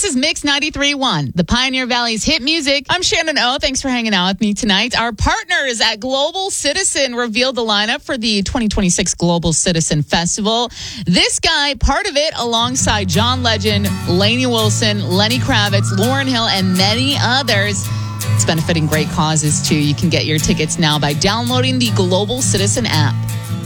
This is Mix 93.1, the Pioneer Valley's hit music. I'm Shannon O. Thanks for hanging out with me tonight. Our partners at Global Citizen revealed the lineup for the 2026 Global Citizen Festival. This guy, part of it, alongside John Legend, Lainey Wilson, Lenny Kravitz, Lauryn Hill, and many others. It's benefiting great causes, too. You can get your tickets now by downloading the Global Citizen app.